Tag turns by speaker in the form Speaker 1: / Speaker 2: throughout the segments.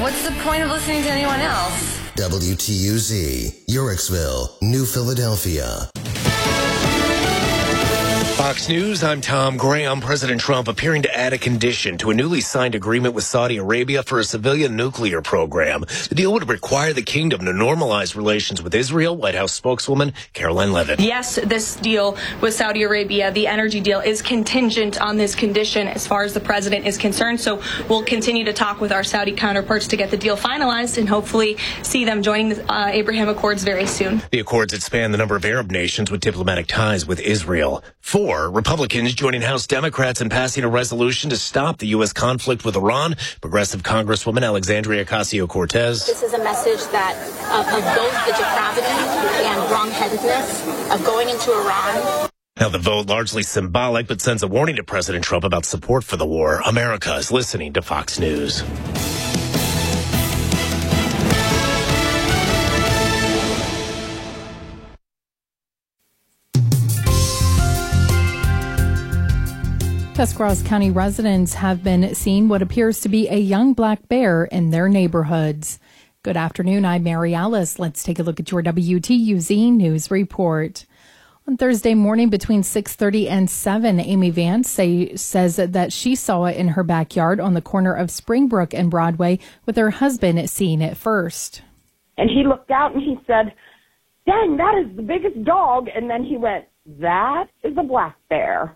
Speaker 1: what's the point of listening to anyone else?
Speaker 2: WTUZ, Yorksville, New Philadelphia.
Speaker 3: Fox News, I'm Tom Graham. President Trump appearing to add a condition to a newly signed agreement with Saudi Arabia for a civilian nuclear program. The deal would require the kingdom to normalize relations with Israel. White House spokeswoman Caroline Levitt.
Speaker 4: Yes, this deal with Saudi Arabia, the energy deal, is contingent on this condition as far as the president is concerned. So we'll continue to talk with our Saudi counterparts to get the deal finalized and hopefully see them joining the Abraham Accords very soon.
Speaker 3: The accords that span the number of Arab nations with diplomatic ties with Israel. 4 Republicans joining House Democrats in passing a resolution to stop the U.S. conflict with Iran. Progressive Congresswoman Alexandria Ocasio-Cortez.
Speaker 5: This is a message that of both the depravity and wrongheadedness of going into Iran.
Speaker 3: Now, the vote largely symbolic, but sends a warning to President Trump about support for the war. America is listening to Fox News.
Speaker 6: Tuscarawas County residents have been seeing what appears to be a young black bear in their neighborhoods. Good afternoon, I'm Mary Alice. Let's take a look at your WTUZ News Report. On Thursday morning between 6:30 and 7, Amy Vance says that she saw it in her backyard on the corner of Springbrook and Broadway, with her husband seeing it first.
Speaker 7: And he looked out and he said, "Dang, that is the biggest dog." And then he went, "That is a black bear."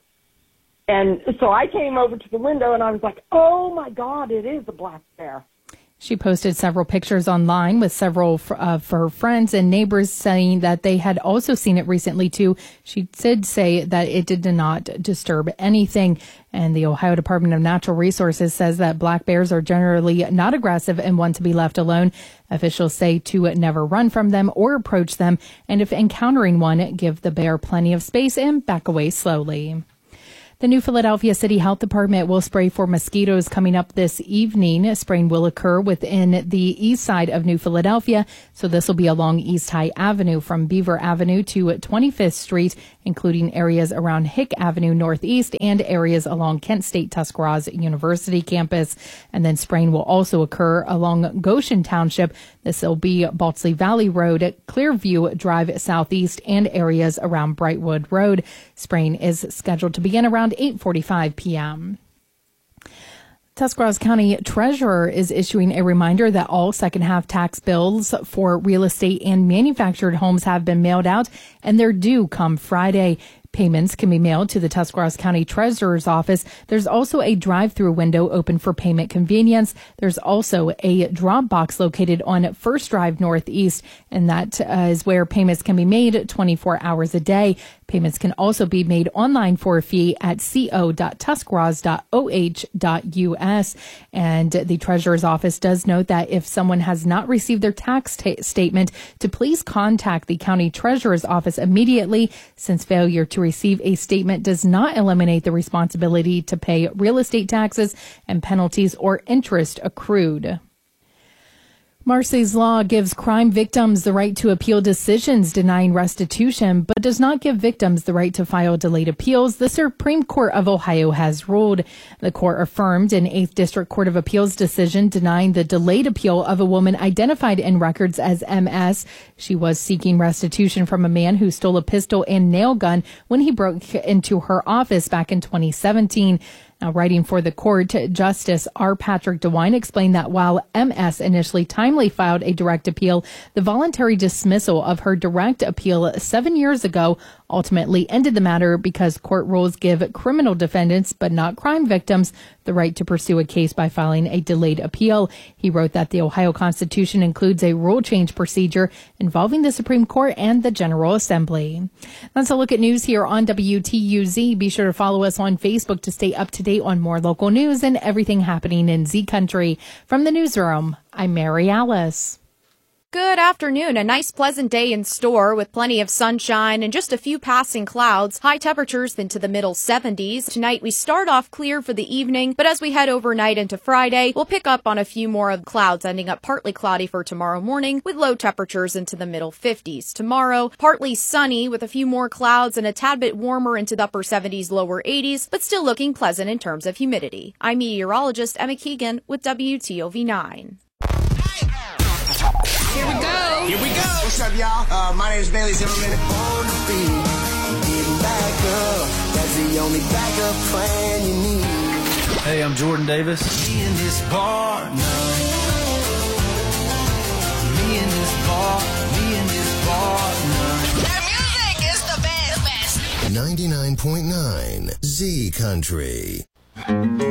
Speaker 7: And so I came over to the window and I was like, "Oh my God, it is a black bear."
Speaker 6: She posted several pictures online with several of her friends and neighbors saying that they had also seen it recently too. She did say that it did not disturb anything. And the Ohio Department of Natural Resources says that black bears are generally not aggressive and want to be left alone. Officials say to never run from them or approach them. And if encountering one, give the bear plenty of space and back away slowly. The New Philadelphia City Health Department will spray for mosquitoes coming up this evening. Spraying will occur within the east side of New Philadelphia, so this will be along East High Avenue from Beaver Avenue to 25th Street, including areas around Hick Avenue Northeast and areas along Kent State Tuscarawas University campus. And then spraying will also occur along Goshen Township. This will be Baltsley Valley Road, Clearview Drive Southeast, and areas around Brightwood Road. Spraying is scheduled to begin around 8:45 p.m. Tuscarawas County Treasurer is issuing a reminder that all second half tax bills for real estate and manufactured homes have been mailed out and they're due come Friday. Payments can be mailed to the Tuscarawas County Treasurer's Office. There's also a drive-through window open for payment convenience. There's also a drop box located on First Drive Northeast, and that is where payments can be made 24 hours a day. Payments can also be made online for a fee at co.tuscarawas.oh.us. And the Treasurer's Office does note that if someone has not received their tax statement, to please contact the County Treasurer's Office immediately, since failure to receive a statement does not eliminate the responsibility to pay real estate taxes and penalties or interest accrued. Marcy's Law gives crime victims the right to appeal decisions denying restitution, but does not give victims the right to file delayed appeals. The Supreme Court of Ohio has ruled. The court affirmed an 8th District Court of Appeals decision denying the delayed appeal of a woman identified in records as MS. She was seeking restitution from a man who stole a pistol and nail gun when he broke into her office back in 2017. Now, writing for the court, Justice R. Patrick DeWine explained that while MS initially timely filed a direct appeal, the voluntary dismissal of her direct appeal 7 years ago ultimately ended the matter because court rules give criminal defendants, but not crime victims, the right to pursue a case by filing a delayed appeal. He wrote that the Ohio Constitution includes a rule change procedure involving the Supreme Court and the General Assembly. That's a look at news here on WTUZ. Be sure to follow us on Facebook to stay up to date on more local news and everything happening in Z Country. From the newsroom, I'm Mary Alice.
Speaker 8: Good afternoon. A nice pleasant day in store with plenty of sunshine and just a few passing clouds. High temperatures into the middle 70s. Tonight we start off clear for the evening, but as we head overnight into Friday, we'll pick up on a few more of clouds, ending up partly cloudy for tomorrow morning with low temperatures into the middle 50s. Tomorrow, partly sunny with a few more clouds and a tad bit warmer into the upper 70s, lower 80s, but still looking pleasant in terms of humidity. I'm meteorologist Emma Keegan with WTOV9.
Speaker 1: Here we go.
Speaker 3: Here we go.
Speaker 9: What's up, y'all? My name is Bailey Zimmerman. On the beat, getting back up. That's the only backup plan you need.
Speaker 10: Hey, I'm Jordan Davis.
Speaker 9: Me and this partner. Me and this partner.
Speaker 1: Their music is the best.
Speaker 2: 99.9 Z Country.